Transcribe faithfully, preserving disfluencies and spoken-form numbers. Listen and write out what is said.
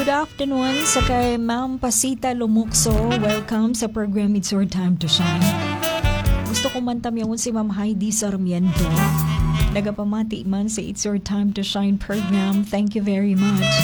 good afternoon sa kay Ma'am Pasita Lumukso. Welcome sa program It's Your Time to Shine. Gusto ko man tamyawon si Ma'am Heidi Sarmiento. Nagapamati man sa It's Your Time to Shine program. Thank you very much.